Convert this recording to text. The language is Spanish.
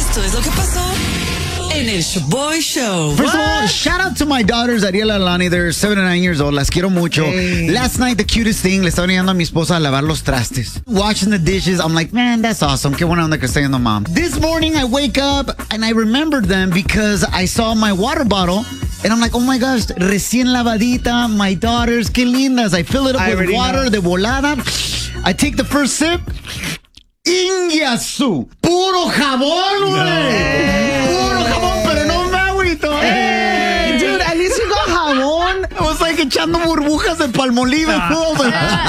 Esto es lo que pasó en el Shaboy Show. First of all, shout out to my daughters, Ariela and Alani. They're 7 and 9 years old. Las quiero mucho. Hey. Last night, the cutest thing, le estaba ayudando a mi esposa a lavar los trastes. Washing the dishes. I'm like, man, that's awesome. Qué buena onda que está yendo, mom. This morning, I wake up and I remembered them because I saw my water bottle. And I'm like, oh my gosh, recién lavadita, my daughters, qué lindas. I fill it up with water de volada. I take the first sip. ¡Ingiasu! ¡Puro jabón, güey! ¡Puro jabón, pero no me agüito! Dude, at least you got jabón. I was like echando burbujas de Palmolive.